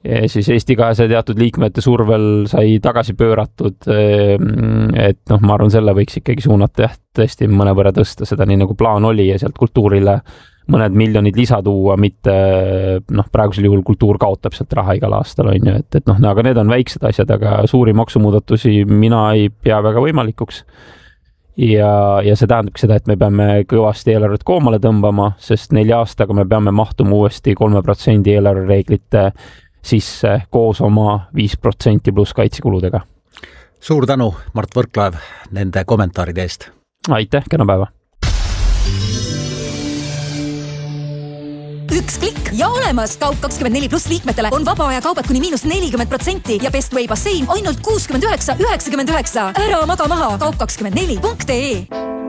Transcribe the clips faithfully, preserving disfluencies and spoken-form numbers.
siis Eesti kahesaja teatud liikmete survel sai tagasi pööratud, et noh, ma arvan, selle võiks ikkagi suunata jah, tõesti mõne võrra tõsta seda nii nagu plaan oli ja sealt kultuurile mõned miljonid lisa tuua, mitte noh, praegusel juhul kultuur kaotab sealt raha igal aastal, on ju, et, et noh, aga need on väiksed asjad, aga suuri maksumuudatusi mina ei pea väga võimalikuks. Ja, ja see tähendabki seda, et me peame kõvasti eelarvet koomale tõmbama, sest nelja aastaga me peame mahtuma uuesti kolme protsendi eelarvereeglite sisse koos oma viis protsenti pluss kaitsekuludega. Suur tänu, Mart Võrklaev, nende kommentaaride eest. Aitäh, kena päeva. Üks klikk ja olemas! Kaup kakskümmend neli pluss liikmetele on vaba aja kaubad kuni miinus nelikümmend protsenti ja Best Way bassein ainult kuuskümmend üheksa üheksakümmend üheksa. Ära maga maha! Kaup kakskümmend neli punkt ee.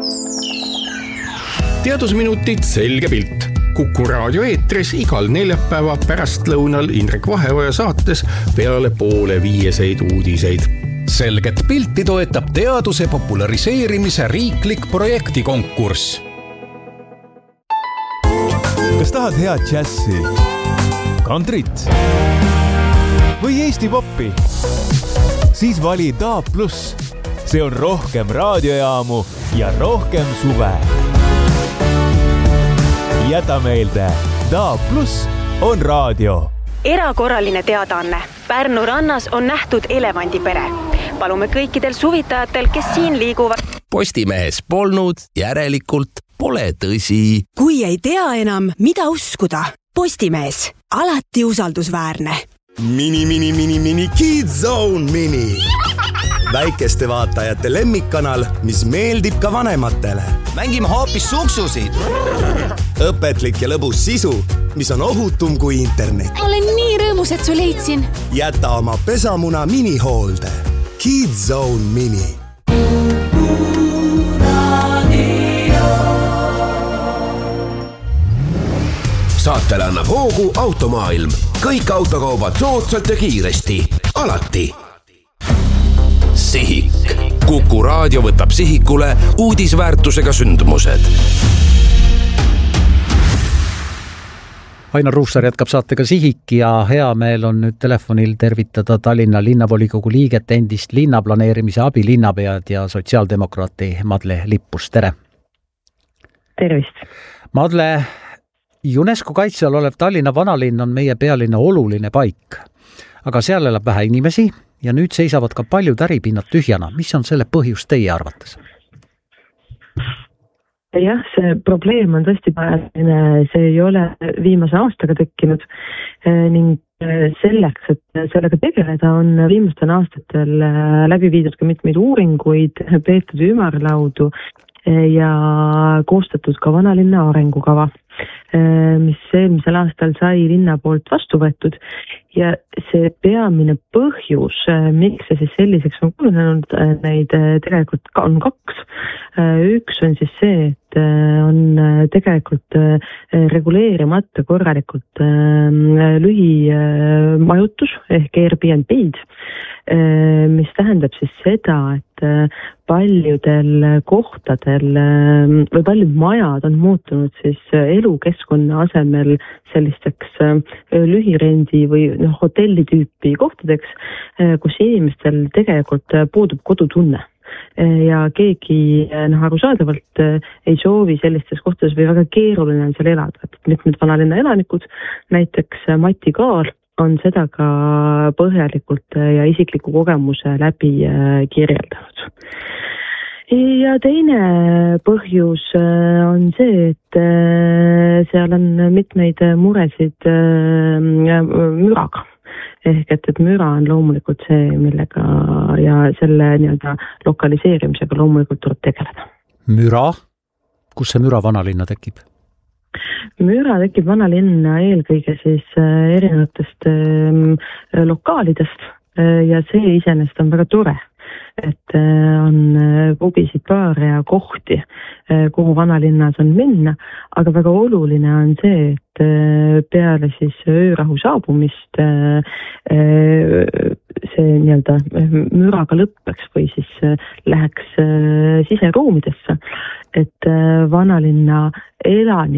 Teadusminutid selge pilt. Kuku raadio eetris igal neljapäeva pärastlõunal Indrek Vaheoja saates peale poole viieseid uudiseid. Selget pilti toetab teaduse populariseerimise riiklik projektikonkurss. Kas tahad head džässi, kantrit või Eesti poppi? Siis vali D A B plus. See on rohkem raadiojaamu ja rohkem suve. Jäta meelde, D A B plus on raadio. Erakorraline teadaanne. Pärnu rannas on nähtud elevandipere. Palume kõikidel suvitajatel, kes siin liiguvad. Postimehes polnud, järelikult pole tõsi. Kui ei tea enam, mida uskuda. Postimees. Alati usaldusväärne. Mini, mini, mini, mini, Kids Zone Mini. Väikeste vaatajate lemmikkanal, mis meeldib ka vanematele. Mängime hoopis suksusid. Õpetlik ja lõbus sisu, mis on ohutum kui internet. Olen nii rõõmus, et su leidsin. Jäta oma pesamuna minihoolde. Kids Zone Mini. Saatele annab hoogu Automaailm. Kõik autokaubad soodsalt ja kiiresti. Alati. Sihik. Kuku raadio võtab sihikule uudisväärtusega sündmused. Ainar Ruussaar jätkab saatega Sihik ja hea meel on nüüd telefonil tervitada Tallinna linnavolikogu liiget, endist linnaplaneerimise abilinnapead ja sotsiaaldemokraati Madle Lippus. Tere! Tervist! Madle, UNESCO kaitse all olev Tallinna vanalinn on meie pealinna oluline paik, aga seal elab vähe inimesi ja nüüd seisavad ka paljud äripinnad tühjana. Mis on selle põhjus teie arvates? Jah, see probleem on tõesti pääline, see ei ole viimase aastaga tekkinud ning selleks, et sellega tegeleda, on viimastel aastatel läbi viidud ka mitmeid uuringuid, peetud ümarlaudu ja koostatud ka vanalinna arengukava, mis eelmisel aastal sai linna poolt vastu võetud ja see peamine põhjus, miks see siis selliseks on kujunenud, neid tegelikult on kaks. Üks on siis see, et on tegelikult reguleerimata korralikult lühimajutus ehk Airbnb-d, mis tähendab siis seda, et paljudel kohtadel või paljud majad on muutunud siis elukeskkonna asemel sellisteks lühirendi või no, hotelli tüüpi kohtadeks, kus inimestel tegelikult puudub kodutunne. Ja keegi noh, arusaadavalt ei soovi sellistes kohtades või väga keeruline on seal elada. Et mitmed vanalinna elanikud, näiteks Mati Kaal, on seda ka põhjalikult ja isikliku kogemuse läbi kirjeldanud. Ja teine põhjus on see, et seal on mitmeid muresid müraga. Ehk et, et müra on loomulikult see, millega ja selle nii-öelda lokaliseerimisega loomulikult tuleb tegeleda. Müra? Kus see müra vanalinna tekib? Müra tekib vanalinna eelkõige siis erinevatest lokaalidest ja see iseenesest on väga tore, et on pubisid, baare ja kohti, kuhu vanalinnas on minna, aga väga oluline on see, et peale siis öörahu saabumist see nii-öelda müraga lõppeks või siis läheks siseruumidesse, et vanalinna elanik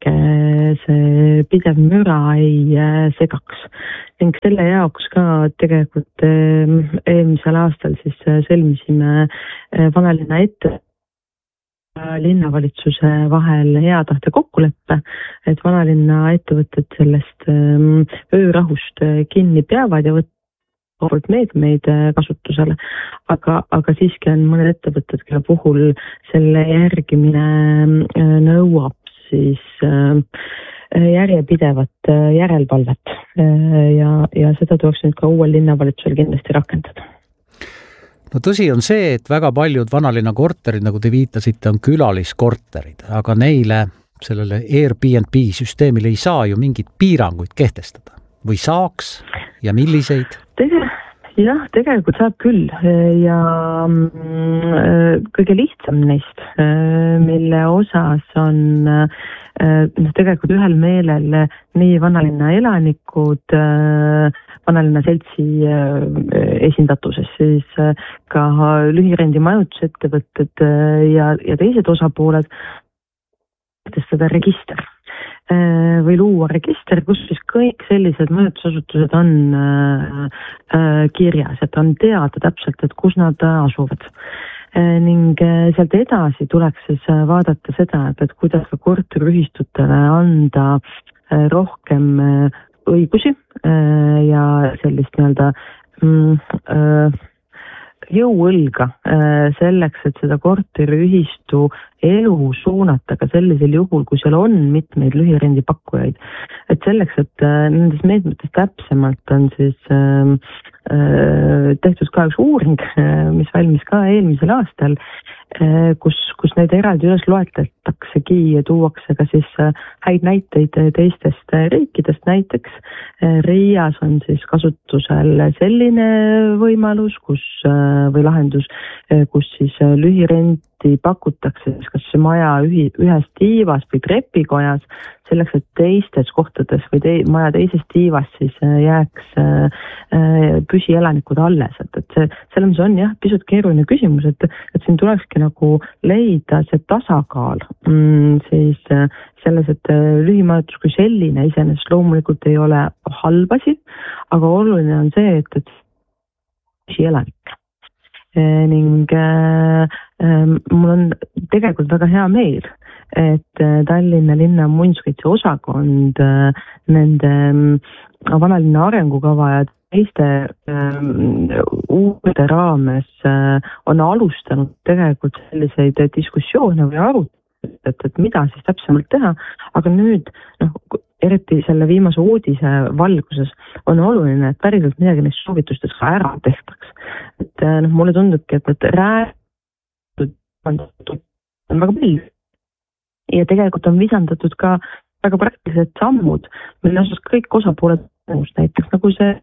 elanikke see pidev müra ei segaks. Ning selle jaoks ka tegelikult eelmisel aastal siis sõlmisime vanalinna ette linnavalitsuse vahel hea tahte kokkuleppe, et vanalinna ettevõtted sellest öörahust kinni peavad ja võtavad meetmeid kasutusele, aga, aga siiski on mõned ettevõtted, kelle puhul selle järgimine nõuab siis järjepidevat järelvalvet ja, ja seda tuleks nüüd ka uuel linnavalitsusel kindlasti rakendada. No tõsi on see, et väga paljud vanalinna korterid, nagu te viitasite, on külaliskorterid, aga neile, sellele Airbnb süsteemile ei saa ju mingit piiranguid kehtestada. Või saaks ja milliseid? Tege, jah, tegelikult saab küll ja kõige lihtsam neist, mille osas on no, tegelikult ühel meelel nii vanalinna elanikud, vanalinna seltsi esindatuses, siis ka lühirendi majutusettevõtted ja, ja teised osapooled seda register või luua register, kus siis kõik sellised majutusasutused on kirjas, et on teada täpselt, et kus nad asuvad. Ning sealt edasi tuleks siis vaadata seda, et, et kuidas ka korteriühistutele anda rohkem õigusi ja sellist nii-öelda mm, jõuõlga selleks, et seda korteriühistu elu suunata ka sellisel juhul, kui seal on mitmeid lühirendi pakkujaid. Et selleks, et nendes meetmetes täpsemalt on siis tehtud ka üks uuring, mis valmis ka eelmisel aastal, kus, kus neid eraldi üles loetletaksegi ja tuuakse ka siis häid näiteid teistest riikidest. Näiteks Riias on siis kasutusel selline võimalus, kus, või lahendus, kus siis lühirenti pakutakse kas maja ühi, ühes tiivas või trepikojas, selleks, et teistes kohtades või te, maja teises tiivas siis jääks püsielanikud alles. Et, et see, selles on jah, pisut keeruline küsimus, et, et siin tulekski nagu leida see tasakaal mm, siis selles, et lühimajutus kui selline iseenesest loomulikult ei ole halbasi, aga oluline on see, et, et püsielanik. Ning äh, äh, mul on tegelikult väga hea meel, et Tallinna linna muinsuskaitse osakond äh, nende äh, vanalinna arengukava ja teiste äh, uude raames äh, on alustanud tegelikult selliseid diskussioone või arut-, et, et mida siis täpsemalt teha, aga nüüd noh, eriti selle viimase uudise valguses on oluline, et päriselt midagi neist soovitustest ka ära tehtaks. Et noh, mulle tundubki, et, et räägitud on väga palju ja tegelikult on visandatud ka väga praktilised sammud, mille osas kõik osapooled näiteks nagu see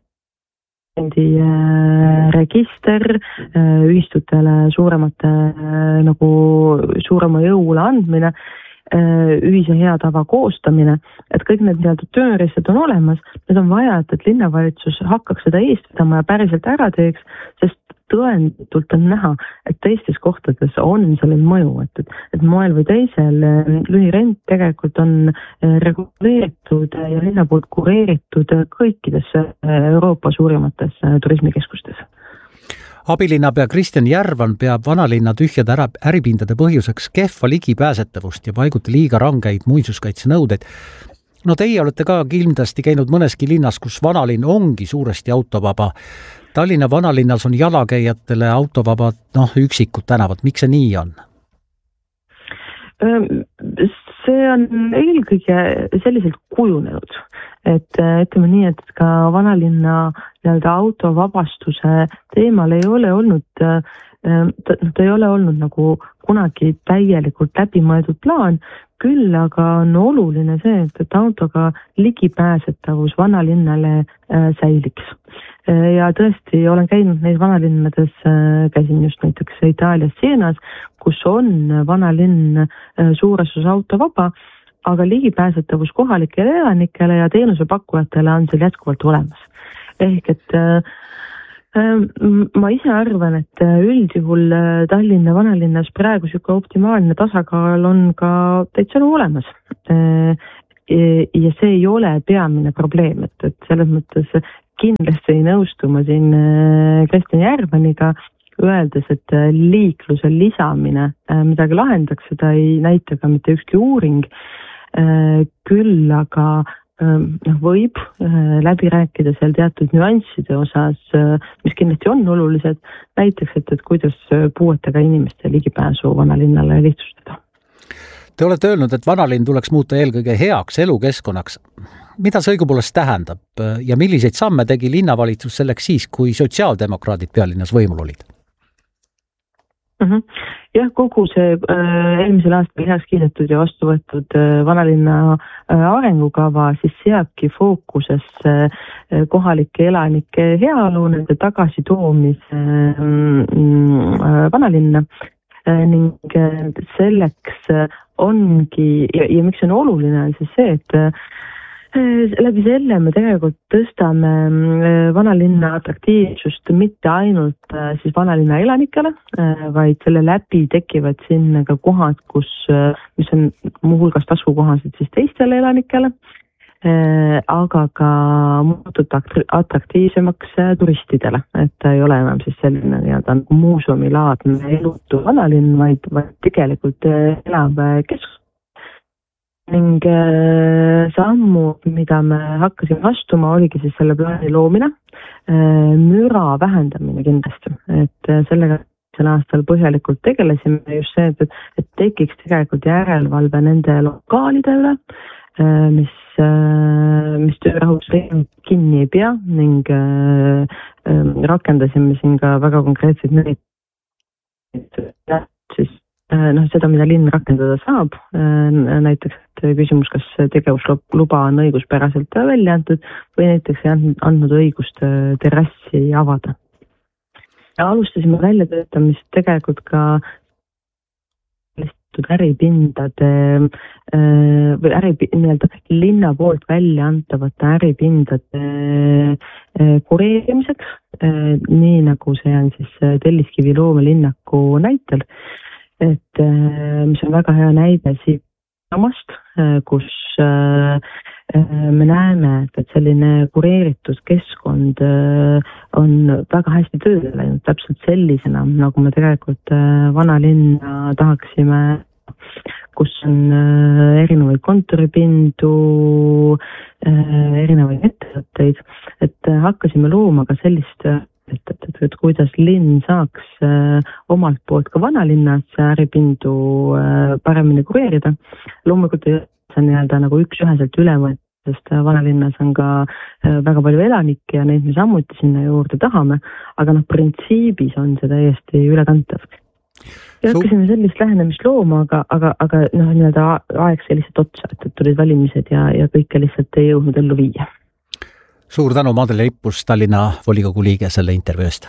register, ühistutele suuremate nagu suurema jõule andmine, ühise hea tava koostamine, et kõik need nii-öelda tööriistad on olemas, need on vaja, et, et linnavalitsus hakkaks seda eest vedama ja päriselt ära teeks, sest tõenditult on näha, et teistes kohtades on sellel mõju, et, et, et moel või teisel lühirent tegelikult on reguleeritud ja linna poolt kureeritud kõikides Euroopa suurimates turismikeskustes. Abilinnapea Kristjan Järvan peab vanalinna tühjade ära, äripindade põhjuseks kehva ligipääsetavust ja paiguti liiga rangeid muinsuskaitsenõudeid. No teie olete ka kindlasti käinud mõneski linnas, kus vanalinn ongi suuresti autovaba. Tallinna vanalinnas on jalakäijatele autovabad noh, üksikud tänavad. Miks see nii on? See on eelkõige selliselt kujunenud, et ütleme nii, et ka vanalinna nii-öelda autovabastuse teemal ei ole olnud, ta, ta ei ole olnud nagu kunagi täielikult läbimõeldud plaan, küll aga on oluline see, et, et autoga ligipääsetavus vanalinnale säiliks. Ja tõesti olen käinud neid vanalinnades, käisin just näiteks Itaalias Sienas, kus on vanalinn suures osas autovaba, aga ligipääsetavus kohalikele elanikele ja teenusepakkujatele on seal jätkuvalt olemas. Ehk et ma ise arvan, et üldjuhul Tallinna vanalinnas praegu siuke optimaalne tasakaal on ka täitsa olemas. Ja see ei ole peamine probleem, et, et selles mõttes kindlasti ei nõustuma siin Kristjan Järvaniga, öeldes, et liikluse lisamine midagi lahendaks, seda ei näita ka mitte ükski uuring, küll aga noh, võib läbi rääkida seal teatud nüansside osas, mis kindlasti on olulised, näiteks, et, et kuidas puuetega inimeste ligipääsu vanalinnale lihtsustada. Te olete öelnud, et vanalinn tuleks muuta eelkõige heaks elukeskkonnaks. Mida see õigupoolest tähendab ja milliseid samme tegi linnavalitsus selleks siis, kui sotsiaaldemokraadid pealinnas võimul olid? Mm-hmm. Jah, kogu see äh, eelmisel aastal heaks kiidetud ja vastu võetud äh, vanalinna äh, arengukava siis seabki fookusesse äh, kohalike elanike heaolu, nende tagasitoomise äh, vanalinna äh, ning äh, selleks äh, ongi ja, ja miks on oluline on siis see, et äh, läbi selle me tegelikult tõstame vanalinna atraktiivsust mitte ainult siis vanalinna elanikele, vaid selle läbi tekivad sinna ka kohad, kus, mis on muuhulgas taskukohased siis teistele elanikele, aga ka muutud atraktiivsemaks turistidele, et ei ole enam siis selline nii-öelda muuseumilaadne elutu vanalinn, vaid, vaid tegelikult elab keskkond. Ning sammu, mida me hakkasime astuma, oligi siis selle plaani loomine, müra vähendamine kindlasti, et sellega sel aastal põhjalikult tegelesime just see, et, et tekiks tegelikult järelevalve nende lokaalide üle, mis, mis töörahus kinni ei pea ning rakendasime siin ka väga konkreetseid neid siis noh, seda, mida linn rakendada saab, näiteks küsimus, kas tegevusluba on õiguspäraselt välja antud või näiteks andnud õigust terrassi avada. Ja alustasime välja töötamist tegelikult ka äripindade või äri, nii-öelda linna poolt välja antavate äripindade kureerimiseks, nii nagu see on siis Telliskivi loomelinnaku näitel, et mis on väga hea näide siit samast, kus me näeme, et selline kureeritud keskkond on väga hästi tööle läinud täpselt sellisena, nagu me tegelikult vanalinna tahaksime, kus on erinevaid kontoripindu, erinevaid ettevõtteid, et hakkasime looma ka sellist Et, et, et, et kuidas linn saaks äh, omalt poolt ka vanalinnas äripindu äh, paremini kureerida. Loomulikult see on nii-öelda nagu üks üheselt ülemõt, sest vanalinnas on ka äh, väga palju elanikke ja neid me samuti sinna juurde tahame, aga noh, printsiibis on see täiesti ülekantav. Ja hakkasime sellist lähenemist looma, aga, aga, aga noh, nii-öelda aeg see lihtsalt otsa, et, et tulid valimised ja, ja kõike lihtsalt ei jõudnud ellu viia. Suur tänu, Madele Lippus, Tallinna volikogu liige selle intervjuust.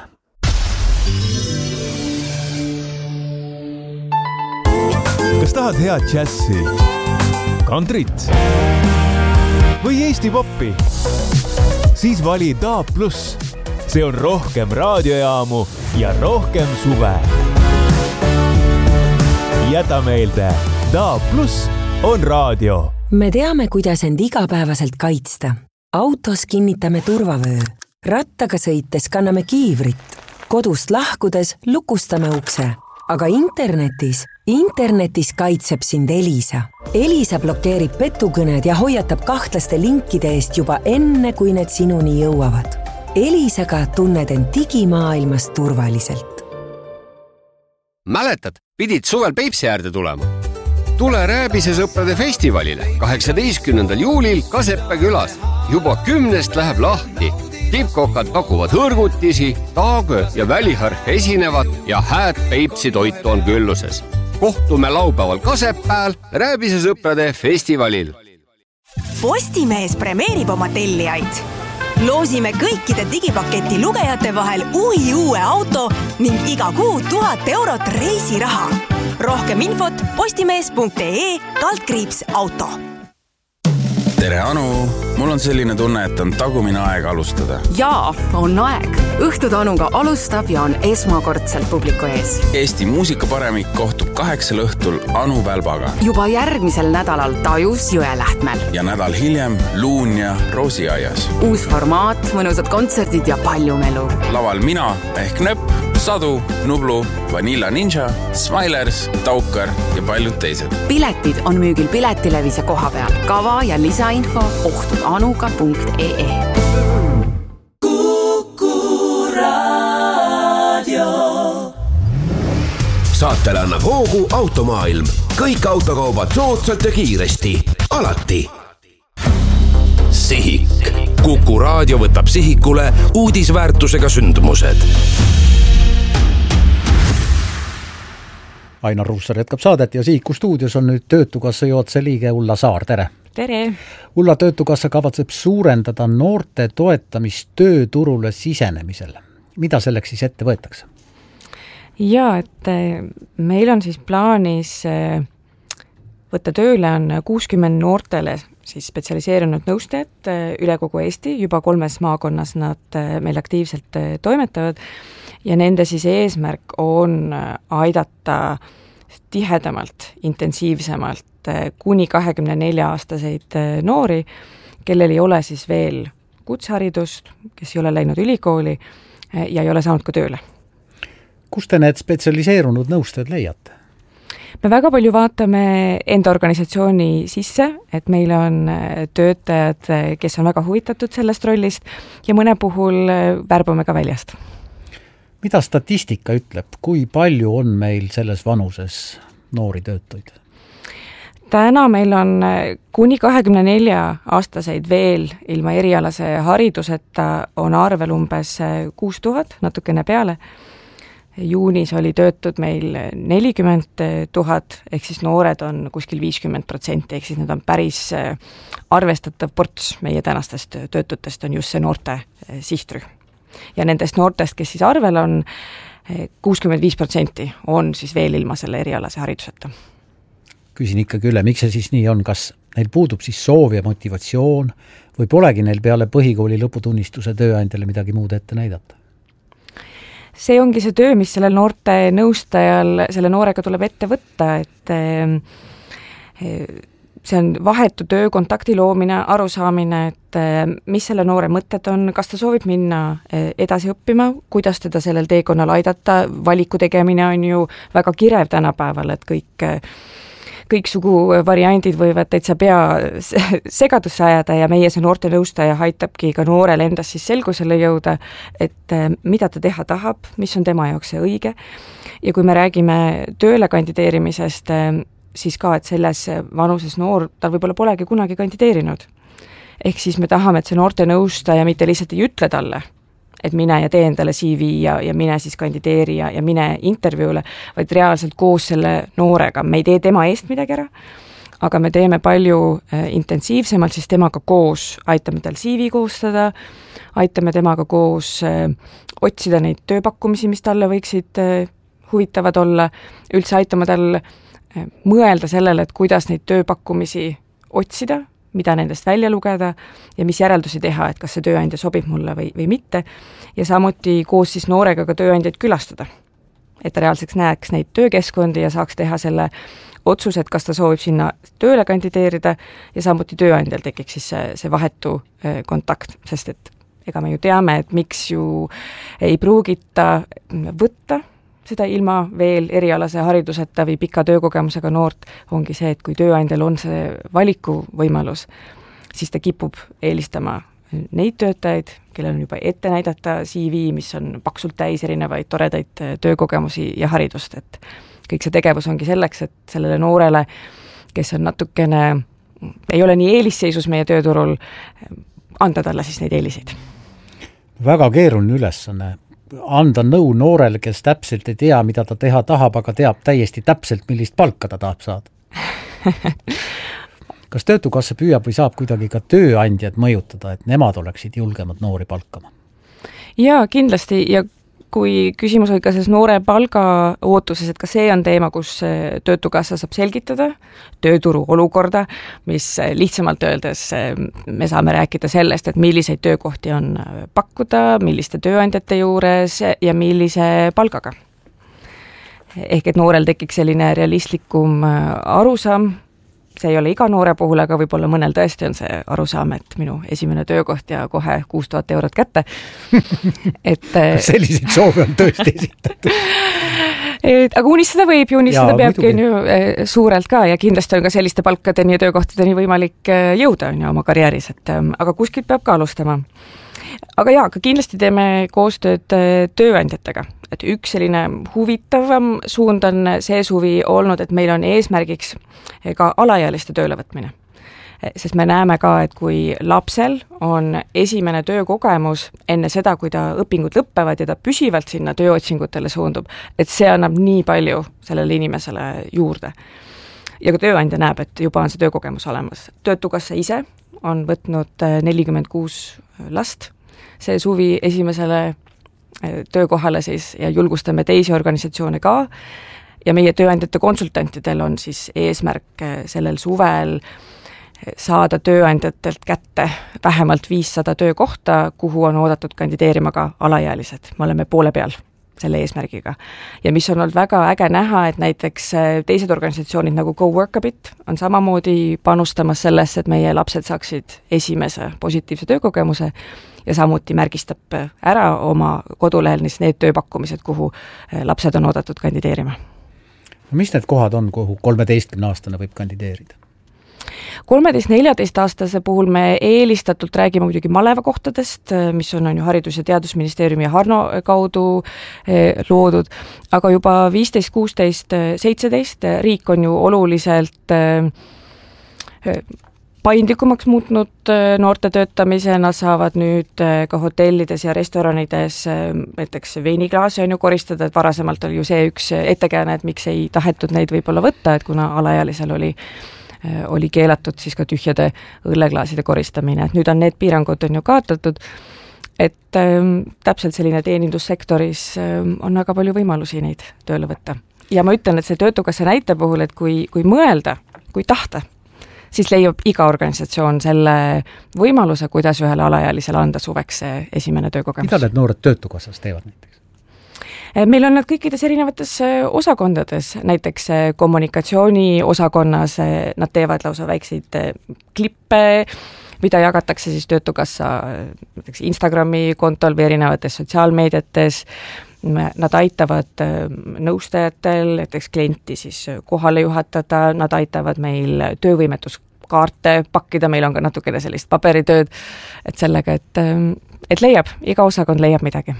Kas tahad head džässi, kantrit või Eesti poppi? Siis vali D A B plus. See on rohkem raadiojaamu ja rohkem suve. Jäta meelde, D A B plus on raadio. Me teame, kuidas end igapäevaselt kaitsta. Autos kinnitame turvavöö, rattaga sõites kanname kiivrit, kodust lahkudes lukustame ukse, aga internetis, internetis kaitseb sind Elisa. Elisa blokeerib petukõned ja hoiatab kahtlaste linkide eest juba enne, kui need sinuni jõuavad. Elisaga tunned end digimaailmas turvaliselt. Mäletad, pidid suvel Peipsi äärde tulema? Tule Rääbise sõprade festivalile kaheksateistkümnendal juulil Kasepää külas. Juba kümnest läheb lahti. Tippkokad pakuvad hõrgutisi, taagö ja väliharf esinevad ja hääd Peipsi toitu on külluses. Kohtume laupäeval Kasepääl Rääbise sõprade festivalil. Postimees premeerib oma tellijaid. Loosime kõikide digipaketi lugejate vahel uhi uue auto ning iga kuu tuhat eurot reisiraha. Rohkem infot postimees punkt ee kaldkriips auto. Tere Anu, mul on selline tunne, et on tagumine aeg alustada. Jaa, on aeg. Õhtutanuga alustab ja on esmakordselt publiku ees. Eesti muusikaparemik kohtub kaheksal õhtul Anu Välbaga. Juba järgmisel nädalal Tajus Jõelähtmel. Ja nädal hiljem Luunja Roosiaias. Uus formaat, mõnusad kontserdid ja palju melu. Laval mina ehk Nöpp, Sadu, Nublu, Vanilla Ninja, Smilers, Taukar ja paljud teised. Piletid on müügil Piletilevis ja koha peal. Kava ja lisainfo ohtudanuga punkt ee. Kuku Raadio. Saatele annab hoogu Automaailm. Kõik autokaubad soodsalt ja kiiresti. Alati. Sihik. Kuku Raadio võtab sihikule uudisväärtusega sündmused. Ainar Ruussaar jätkab saadet ja Sihiku stuudios on nüüd Töötukassa juhatuse liige Ulla Saar, tere! Tere! Ulla, Töötukassa kavatseb suurendada noorte toetamist tööturule sisenemisel. Mida selleks siis ette võetakse? Jaa, et meil on siis plaanis võtta tööle on kuuskümmend noortele siis spetsialiseerunud nõustajat üle kogu Eesti, juba kolmes maakonnas nad meil aktiivselt toimetavad ja nende siis eesmärk on aidata tihedamalt, intensiivsemalt kuni kahekümne nelja aastaseid noori, kellel ei ole siis veel kutseharidust, kes ei ole läinud ülikooli ja ei ole saanud ka tööle. Kus te need spetsialiseerunud nõustajad leiate? Me väga palju vaatame enda organisatsiooni sisse, et meil on töötajad, kes on väga huvitatud sellest rollist ja mõne puhul värbame ka väljast. Mida statistika ütleb, kui palju on meil selles vanuses noori töötuid? Täna meil on kuni kahekümne nelja aastaseid veel ilma erialase hariduseta on arvel umbes kuus tuhat, natukene peale. Juunis oli töötud meil nelikümmend tuhat, ehk siis noored on kuskil viiskümmend protsenti, ehk siis need on päris arvestatav ports meie tänastest töötutest on just see noorte sihtrühm. Ja nendest noortest, kes siis arvel on, kuuskümmend viis protsenti on siis veel ilma selle erialase hariduseta. Küsin ikkagi üle, miks see siis nii on? Kas neil puudub siis soov ja motivatsioon või polegi neil peale põhikooli lõputunnistuse tööandjale midagi muud ette näidata? See ongi see töö, mis selle noorte nõustajal, selle noorega tuleb ette võtta, et see on vahetu töö, kontakti loomine, arusaamine, et mis selle noore mõtted on, kas ta soovib minna edasi õppima, kuidas teda sellel teekonnal aidata, valiku tegemine on ju väga kirev tänapäeval, et kõik kõiksugu variandid võivad täitsa pea segadusse ajada ja meie see noorte nõustaja aitabki ka noorele endas siis selgusele jõuda, et mida ta teha tahab, mis on tema jaoks see õige. Ja kui me räägime tööle kandideerimisest, siis ka, et selles vanuses noor, tal võib-olla polegi kunagi kandideerinud. Ehk siis me tahame, et see noorte nõustaja mitte lihtsalt ei ütle talle, et mine ja tee endale C V ja, ja mine siis kandideeri ja, ja mine intervjuule, vaid reaalselt koos selle noorega. Me ei tee tema eest midagi ära, aga me teeme palju äh, intensiivsemalt, siis temaga koos aitame tal C V koostada, aitame temaga koos äh, otsida neid tööpakkumisi, mis talle võiksid äh, huvitavad olla, üldse aitame tal äh, mõelda sellele, et kuidas neid tööpakkumisi otsida, mida nendest välja lugeda ja mis järeldusi teha, et kas see tööandja sobib mulle või, või mitte. Ja samuti koos siis noorega ka tööandjaid külastada, et ta reaalseks näeks neid töökeskkondi ja saaks teha selle otsuse, et kas ta soovib sinna tööle kandideerida ja samuti tööandjal tekiks siis see, see vahetu kontakt, sest et ega me ju teame, et miks ju ei pruugita võtta seda ilma veel erialase hariduseta või pika töökogemusega noort, ongi see, et kui tööandjal on see valiku võimalus, siis ta kipub eelistama neid töötajaid, kellel on juba ette näidata C V, mis on paksult täis erinevaid toredaid töökogemusi ja haridust, et kõik see tegevus ongi selleks, et sellele noorele, kes on natukene, ei ole nii eelisseisus meie tööturul, anda talle siis neid eeliseid. Väga keeruline ülesanne. Anda nõu noorele, kes täpselt ei tea, mida ta teha tahab, aga teab täiesti täpselt, millist palka ta tahab saada. Kas Töötukassa püüab või saab kuidagi ka tööandjad mõjutada, et nemad oleksid julgemad noori palkama? Jaa, kindlasti ja kui küsimus oli ka selles noore palga ootuses, et ka see on teema, kus Töötukassa saab selgitada tööturu olukorda, mis lihtsamalt öeldes me saame rääkida sellest, et milliseid töökohti on pakkuda, milliste tööandjate juures ja millise palgaga. Ehk et noorel tekiks selline realistlikum arusaam, see ei ole iga noore puhul, aga võib-olla mõnel tõesti on see arusaam, et minu esimene töökoht ja kohe kuus tuhat eurot kätte. et selliseid soove on tõesti esitatud. et, aga unistada võib ja unistada ja, peabki on ju suurelt ka ja kindlasti on ka selliste palkadeni ja töökohtadeni võimalik jõuda on ju oma karjääris, et aga kuskilt peab ka alustama. Aga jaa, ka kindlasti teeme koostööd tööandjatega, et üks selline huvitavam suund on see suvi olnud, et meil on eesmärgiks ka alaealiste töölevõtmine. Sest me näeme ka, et kui lapsel on esimene töökogemus enne seda, kui ta õpingud lõppevad ja ta püsivalt sinna tööotsingutele suundub, et see annab nii palju sellele inimesele juurde. Ja ka tööandja näeb, et juba on see töökogemus olemas. Töötukassa ise on võtnud nelikümmend kuus last see suvi esimesele töökohale siis ja julgustame teisi organisatsioone ka ja meie tööandjate konsultantidel on siis eesmärk sellel suvel saada tööandjatelt kätte vähemalt viissada töökohta, kuhu on oodatud kandideerima ka alaealised. Me oleme poole peal selle eesmärgiga. Ja mis on olnud väga äge näha, et näiteks teised organisatsioonid nagu Go Work a Bit on samamoodi panustamas sellesse, et meie lapsed saaksid esimese positiivse töökogemuse ja samuti märgistab ära oma kodulehel need tööpakkumised, kuhu lapsed on oodatud kandideerima. Mis need kohad on, kuhu kolmeteistkümne aastane võib kandideerida? kolmeteist-neljateist aastase puhul me eelistatult räägime muidugi malevakohtadest, mis on, on ju Haridus- ja Teadusministeeriumi ja Harno kaudu loodud, aga juba viisteist, kuusteist, seitseteist riik on ju oluliselt paindlikumaks muutnud noorte töötamise, nad saavad nüüd ka hotellides ja restoranides näiteks veiniklaasi on ju koristada, et varasemalt oli ju see üks ettekääne, et miks ei tahetud neid võib-olla võtta, et kuna alaealisel oli oli keelatud siis ka tühjade õlleklaaside koristamine, et nüüd on need piirangud on ju kaotatud, et ähm, täpselt selline teenindussektoris ähm, on väga palju võimalusi neid tööle võtta. Ja ma ütlen, et see Töötukassa näite puhul, et kui, kui mõelda, kui tahta, siis leiab iga organisatsioon selle võimaluse, kuidas ühele alaealisele anda suveks see esimene töökogemus. Mida need noored Töötukassas teevad näiteks? Meil on nad kõikides erinevates osakondades, näiteks kommunikatsiooni osakonnas nad teevad lausa väikseid klippe, mida jagatakse siis Töötukassa näiteks Instagrami kontol või erinevates sotsiaalmeediates. Nad aitavad nõustajatel, näiteks klienti siis kohale juhatada, nad aitavad meil töövõimetuskaarte pakkida, meil on ka natukene sellist paberitööd, et sellega, et, et leiab, iga osakond leiab midagi.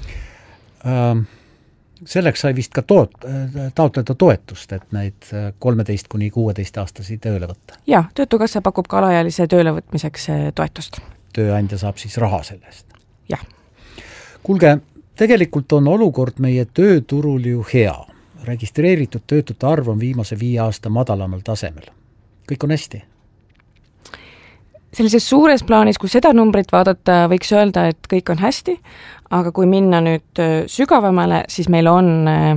Um. Selleks sai vist ka toot, taotleda toetust, et neid kolmeteist kuni kuueteist aastasi tööle võtta. Jaa, Töötukassa pakub ka alaealise tööle võtmiseks toetust. Tööandja saab siis raha sellest? Jah. Kuulge, tegelikult on olukord meie tööturul ju hea. Registreeritud töötute arv on viimase viie aasta madalamal tasemel. Kõik on hästi? Sellises suures plaanis, kui seda numbrit vaadata, võiks öelda, et kõik on hästi, aga kui minna nüüd sügavamale, siis meil on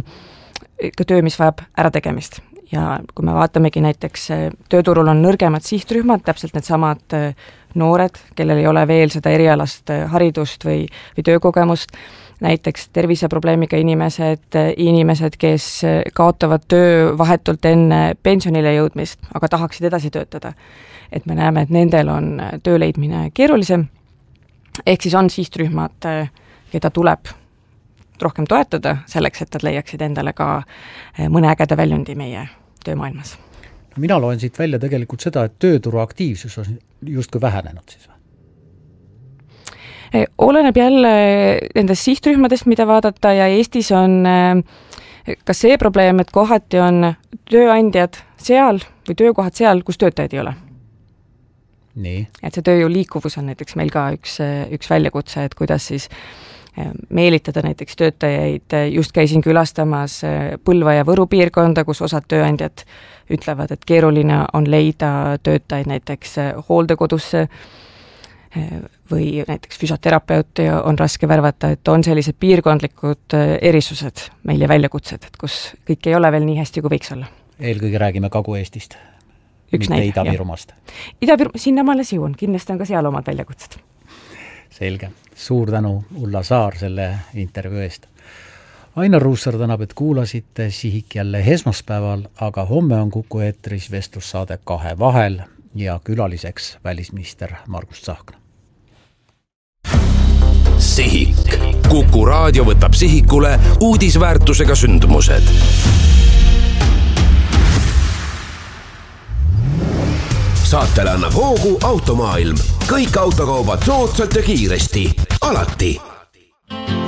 ka töö, mis vajab ärategemist. Ja kui me vaatamegi näiteks, tööturul on nõrgemad sihtrühmad, täpselt need samad noored, kellel ei ole veel seda erialast haridust või, või töökogemust, näiteks terviseprobleemiga inimesed, inimesed, kes kaotavad töö vahetult enne pensionile jõudmist, aga tahaksid edasi töötada. Et me näeme, et nendel on töö leidmine keerulisem, ehk siis on sihtrühmad, keda tuleb rohkem toetada selleks, et nad leiaksid endale ka mõne ägeda väljundi meie töömaailmas. Mina loen siit välja tegelikult seda, et tööturu aktiivsus on justkui vähenenud siis või? Oleneb jälle nendest sihtrühmadest, mida vaadata ja Eestis on ka see probleem, et kohati on tööandjad seal või töökohad seal, kus töötajaid ei ole. Nii. Et see tööjõu liikuvus on näiteks meil ka üks, üks väljakutse, et kuidas siis meelitada näiteks töötajaid, just käisin külastamas Põlva ja Võru piirkonda, kus osad tööandjad ütlevad, et keeruline on leida töötajaid näiteks hooldekodusse või näiteks füsioterapeuti on raske värvata, et on sellised piirkondlikud erisused meil ja väljakutsed, et kus kõik ei ole veel nii hästi, kui võiks olla. Eelkõige räägime Kagu-Eestist, mitte Ida-Virumaast. Ida-Viru, sinna ma alles jõuan, kindlasti on ka seal omad väljakutsed. Selge. Suur tänu, Ulla Saar, selle intervjuu eest. Ainar Ruussaar tänab, et kuulasite Sihik jälle esmaspäeval, aga homme on Kuku eetris vestlussaade Kahe vahel ja külaliseks välisminister Margus Tsahkna. Sihik. Kuku raadio võtab sihikule uudisväärtusega sündmused. Saatele annab hoogu Automaailm. Kõik autokaubad soodsalt ja kiiresti. Alati.